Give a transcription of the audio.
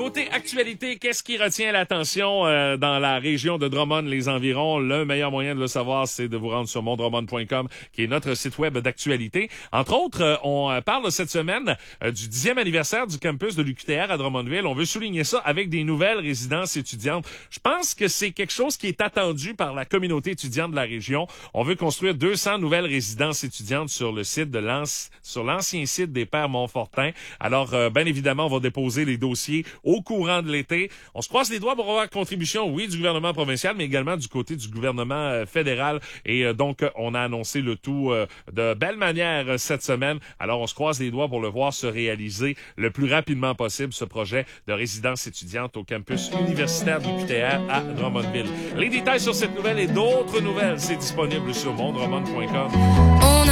Côté actualité, qu'est-ce qui retient l'attention dans la région de Drummond, les environs? Le meilleur moyen de le savoir, c'est de vous rendre sur mondrummond.com, qui est notre site web d'actualité. Entre autres, on parle cette semaine du 10e anniversaire du campus de l'UQTR à Drummondville. On veut souligner ça avec des nouvelles résidences étudiantes. Je pense que c'est quelque chose qui est attendu par la communauté étudiante de la région. On veut construire 200 nouvelles résidences étudiantes sur le site de sur l'ancien site des Pères Montfortin. Alors, bien évidemment, on va déposer les dossiers au courant de l'été. On se croise les doigts pour avoir contribution, oui, du gouvernement provincial, mais également du côté du gouvernement fédéral. Et donc, on a annoncé le tout de belle manière cette semaine. Alors, on se croise les doigts pour le voir se réaliser le plus rapidement possible, ce projet de résidence étudiante au campus universitaire de l'UQTR à Drummondville. Les détails sur cette nouvelle et d'autres nouvelles, c'est disponible sur mondrummond.com.